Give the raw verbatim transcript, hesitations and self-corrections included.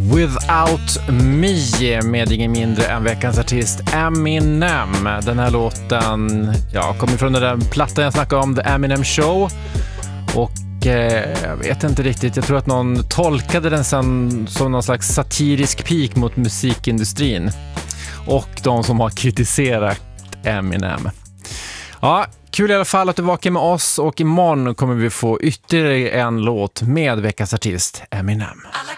Without Me med ingen mindre än veckans artist Eminem. Den här låten ja, kommer från den där plattan jag snackade om, The Eminem Show. Och eh, jag vet inte riktigt, jag tror att någon tolkade den sen som någon slags satirisk pik mot musikindustrin och de som har kritiserat Eminem. Ja, kul i alla fall att du vakar med oss, och imorgon kommer vi få ytterligare en låt med veckans artist Eminem.